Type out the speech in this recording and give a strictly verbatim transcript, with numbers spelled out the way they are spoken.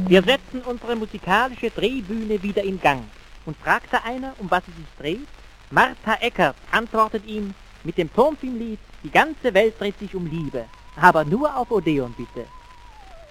Wir setzen unsere musikalische Drehbühne wieder in Gang. Und fragt da einer, um was es sich dreht? Martha Eckert antwortet ihm mit dem Tonfilmlied »Die ganze Welt dreht sich um Liebe«, aber nur auf Odeon bitte.